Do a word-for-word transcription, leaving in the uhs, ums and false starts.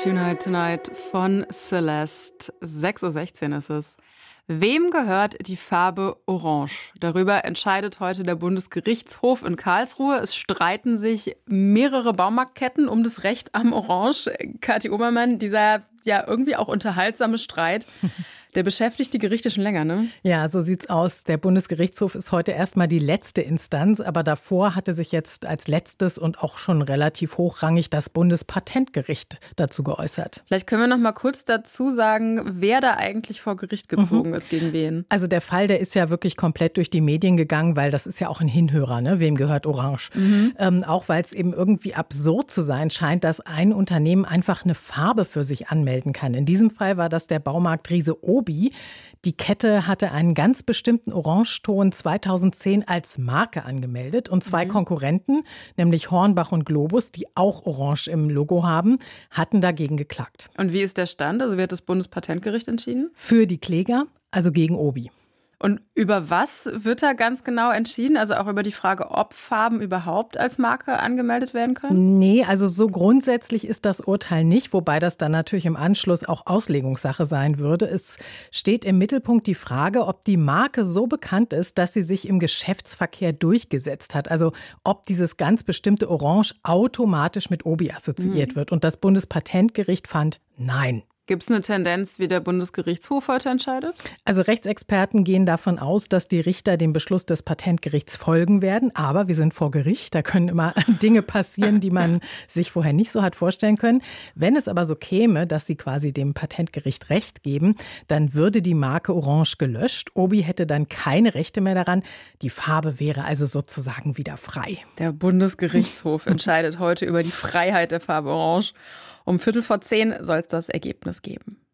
Tonight Tonight von Celeste. sechs Uhr sechzehn ist es. Wem gehört die Farbe Orange? Darüber entscheidet heute der Bundesgerichtshof in Karlsruhe. Es streiten sich mehrere Baumarktketten um das Recht am Orange. Kathi Obermann, dieser ja irgendwie auch unterhaltsame Streit, der beschäftigt die Gerichte schon länger, ne? Ja, so sieht's aus. Der Bundesgerichtshof ist heute erstmal die letzte Instanz, aber davor hatte sich jetzt als letztes und auch schon relativ hochrangig das Bundespatentgericht dazu geäußert. Vielleicht können wir noch mal kurz dazu sagen, wer da eigentlich vor Gericht gezogen mhm. ist, gegen wen. Also der Fall, der ist ja wirklich komplett durch die Medien gegangen, weil das ist ja auch ein Hinhörer, ne? Wem gehört Orange? Mhm. Ähm, auch weil es eben irgendwie absurd zu sein scheint, dass ein Unternehmen einfach eine Farbe für sich anmelden kann. In diesem Fall war das der Baumarktriese Obi. Die Kette hatte einen ganz bestimmten Orangeton zweitausendzehn als Marke angemeldet und zwei mhm. Konkurrenten, nämlich Hornbach und Globus, die auch Orange im Logo haben, hatten dagegen geklagt. Und wie ist der Stand? Also wie hat das Bundespatentgericht entschieden? Für die Kläger, also gegen Obi. Und über was wird da ganz genau entschieden? Also auch über die Frage, ob Farben überhaupt als Marke angemeldet werden können? Nee, also so grundsätzlich ist das Urteil nicht, wobei das dann natürlich im Anschluss auch Auslegungssache sein würde. Es steht im Mittelpunkt die Frage, ob die Marke so bekannt ist, dass sie sich im Geschäftsverkehr durchgesetzt hat. Also ob dieses ganz bestimmte Orange automatisch mit Obi assoziiert mhm. wird. Und das Bundespatentgericht fand nein. Gibt es eine Tendenz, wie der Bundesgerichtshof heute entscheidet? Also Rechtsexperten gehen davon aus, dass die Richter dem Beschluss des Patentgerichts folgen werden. Aber wir sind vor Gericht, da können immer Dinge passieren, die man sich vorher nicht so hat vorstellen können. Wenn es aber so käme, dass sie quasi dem Patentgericht Recht geben, dann würde die Marke Orange gelöscht. Obi hätte dann keine Rechte mehr daran. Die Farbe wäre also sozusagen wieder frei. Der Bundesgerichtshof entscheidet heute über die Freiheit der Farbe Orange. Um Viertel vor zehn soll es das Ergebnis geben.